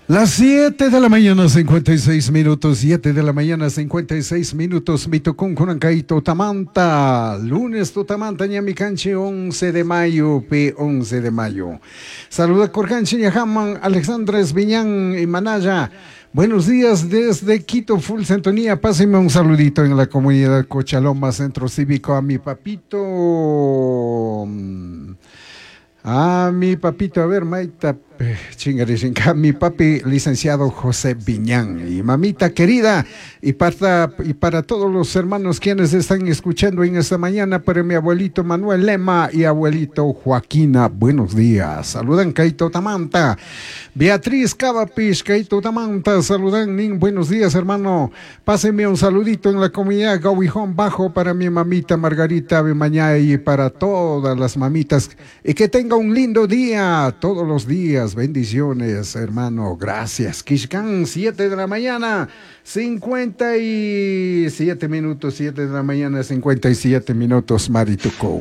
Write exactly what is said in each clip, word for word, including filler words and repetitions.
Las siete de la mañana, cincuenta y seis minutos, siete de la mañana, cincuenta y seis minutos, Mitocún, Cunancay, Totamanta, lunes, Totamanta, Ñamicanchi, once de mayo, P once de mayo. Saluda Corcanchi, Ñajaman, Alexandra Esviñán y Manaya. Buenos días desde Quito, full sintonía. Páseme un saludito en la comunidad Cochaloma, Centro Cívico, a mi papito. A mi papito, a ver, Maita, chingarishinca, mi papi, licenciado José Viñán, y mamita querida, y para, y para todos los hermanos quienes están escuchando en esta mañana, para mi abuelito Manuel Lema y abuelito Joaquina, buenos días. Saludan Caito Tamanta, Beatriz Cavapish, Caito Tamanta, saludan, nin, buenos días, hermano. Pásenme un saludito en la comunidad Gauijón Bajo para mi mamita Margarita Bemañay y para todas las mamitas, y que tenga un lindo día todos los días. Bendiciones, hermano, gracias. Kishkan, siete de la mañana, cincuenta y siete minutos, siete de la mañana, cincuenta y siete minutos, Maritucón.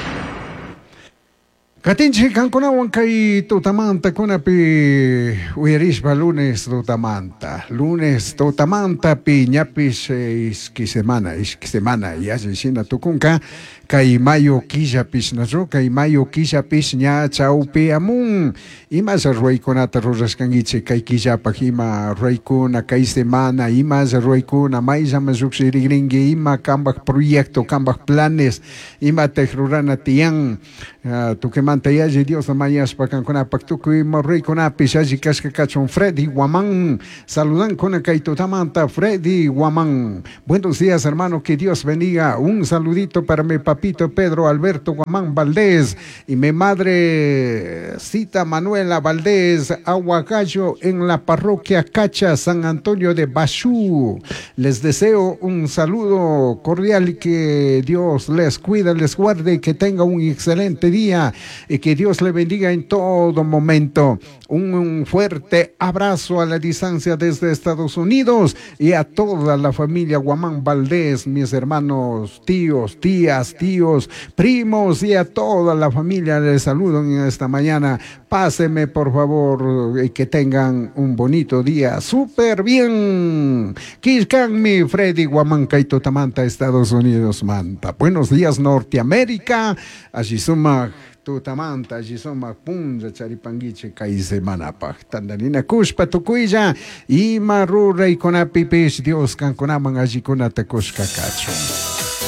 Katinche kankunawan kay Totamanta kunapi uyarishpa lunes Totamanta. Lunes Totamanta pi ñapis iski semana, iski semana yashi shina tukunka kay mayo killapis nasro kay mayo killapis ña chawpi amun imas ruaykunata rurashkangiche kay killapa ima ruaykuna kay semana imas ruaykuna mayllama lluksirigringi ima kambak proyecto kambak planes ima tekrurana tiyan uh, tukemanta yaji Dios amayaspa kankunapak tukuy morraykunapis yaji kashka kachon Freddy Guamán saludan kuna kay Totamanta Freddy Guamán. Buenos días, hermano, que Dios bendiga. Un saludito para mi papito Pedro Alberto Guamán Valdés y mi madre Cita Manuela Valdés Aguagallo en la parroquia Cacha San Antonio de Bachú. Les deseo un saludo cordial y que Dios les cuida, les guarde y que tenga un excelente día y que Dios le bendiga en todo momento. Un, un fuerte abrazo a la distancia desde Estados Unidos y a toda la familia Guamán Valdés, mis hermanos, tíos, tías, tíos, primos y a toda la familia les saludo en esta mañana. Páseme por favor y que tengan un bonito día. Súper bien. Kishkan mi Freddy Guamán Caito Tamanta, Estados Unidos, Manta. Buenos días, Norteamérica. Allí suma Totamanta, allí suma punza charipanguiche kai semana pa. Tandanina kushpa tukuilla y marura y con apipis Dios canconaman allí con atakushka cacho.